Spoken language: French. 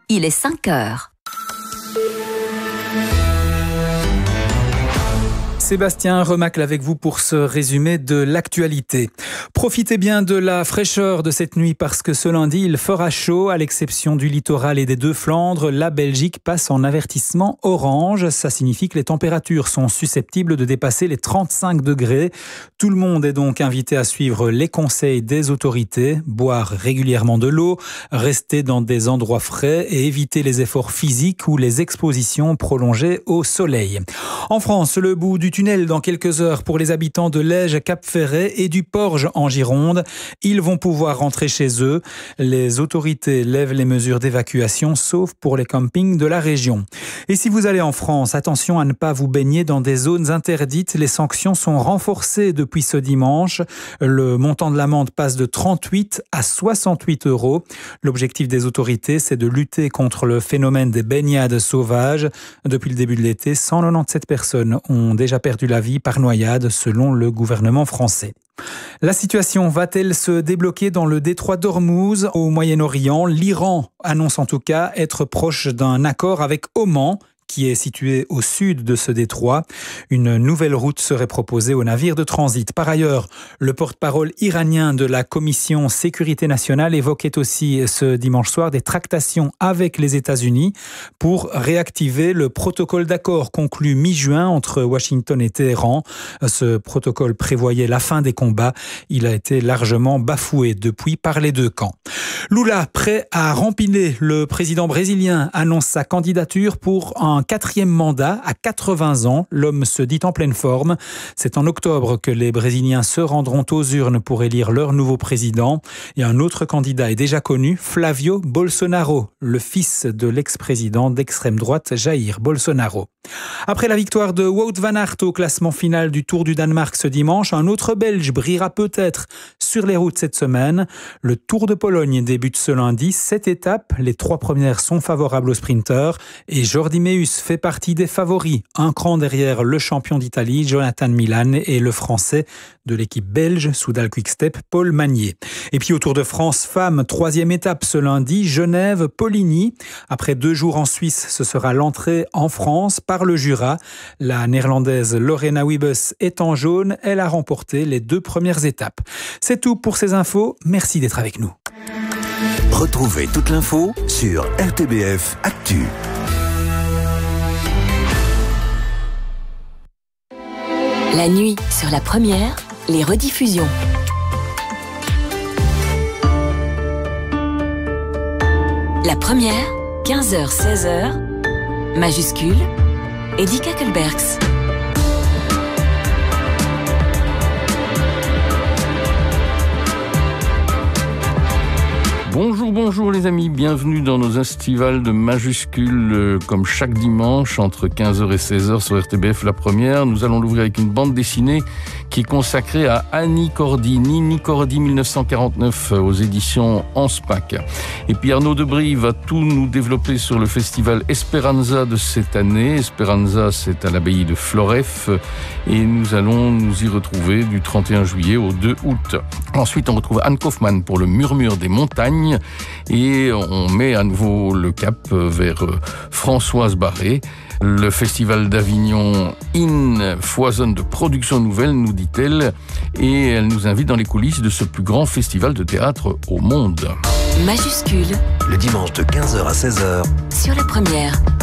il est 5 heures. Sébastien Remacle avec vous pour ce résumé de l'actualité. Profitez bien de la fraîcheur de cette nuit parce que ce lundi, il fera chaud. À l'exception du littoral et des deux Flandres, la Belgique passe en avertissement orange. Ça signifie que les températures sont susceptibles de dépasser les 35 degrés. Tout le monde est donc invité à suivre les conseils des autorités, boire régulièrement de l'eau, rester dans des endroits frais et éviter les efforts physiques ou les expositions prolongées au soleil. En France, le bout du tunnel dans quelques heures pour les habitants de Lège, Cap-Ferret et du Porge en Gironde. Ils vont pouvoir rentrer chez eux. Les autorités lèvent les mesures d'évacuation, sauf pour les campings de la région. Et si vous allez en France, attention à ne pas vous baigner dans des zones interdites. Les sanctions sont renforcées depuis ce dimanche. Le montant de l'amende passe de 38 à 68 €. L'objectif des autorités, c'est de lutter contre le phénomène des baignades sauvages. Depuis le début de l'été, 197 personnes ont déjà perdu la vie par noyade, selon le gouvernement français. La situation va-t-elle se débloquer dans le détroit d'Ormuz au Moyen-Orient ? L'Iran annonce en tout cas être proche d'un accord avec Oman, qui est situé au sud de ce détroit. Une nouvelle route serait proposée aux navires de transit. Par ailleurs, le porte-parole iranien de la Commission Sécurité nationale évoquait aussi ce dimanche soir des tractations avec les États-Unis pour réactiver le protocole d'accord conclu mi-juin entre Washington et Téhéran. Ce protocole prévoyait la fin des combats. Il a été largement bafoué depuis par les deux camps. Lula, prêt à rempiler, le président brésilien annonce sa candidature pour un 4e mandat à 80 ans. L'homme se dit en pleine forme. C'est en octobre que les Brésiliens se rendront aux urnes pour élire leur nouveau président. Et un autre candidat est déjà connu, Flavio Bolsonaro, le fils de l'ex-président d'extrême droite Jair Bolsonaro. Après la victoire de Wout van Aert au classement final du Tour du Danemark ce dimanche, un autre Belge brillera peut-être sur les routes cette semaine. Le Tour de Pologne débute ce lundi. 7 étapes, les 3 premières sont favorables aux sprinteurs et Jordi Meus fait partie des favoris, un cran derrière le champion d'Italie, Jonathan Milan, et le français de l'équipe belge, Soudal Quick-Step, Paul Magnier. Et puis au Tour de France femmes, 3e étape ce lundi, Genève-Poligny. Après 2 jours en Suisse, ce sera l'entrée en France par le Jura. La néerlandaise Lorena Wiebes est en jaune, elle a remporté les 2 premières étapes. C'est tout pour ces infos, merci d'être avec nous. Retrouvez toute l'info sur RTBF Actu. La nuit sur la première, les rediffusions. La première, 15h-16h, majuscule, Eddy Kakelbergs. Bonjour les amis, bienvenue dans nos estivales de majuscules comme chaque dimanche entre 15h et 16h sur RTBF La Première. Nous allons l'ouvrir avec une bande dessinée qui est consacrée à Annie Cordy, Nini Cordy 1949 aux éditions Anspach. Et puis Arnaud Debris va tout nous développer sur le festival Esperanza de cette année. Esperanza, c'est à l'abbaye de Floref et nous allons nous y retrouver du 31 juillet au 2 août. Ensuite, on retrouve Anne Kaufmann pour le Murmure des montagnes et on met à nouveau le cap vers Françoise Barré. Le festival d'Avignon foisonne de productions nouvelles, nous dit-elle, et elle nous invite dans les coulisses de ce plus grand festival de théâtre au monde. Majuscule, Le dimanche de 15h à 16h sur la première.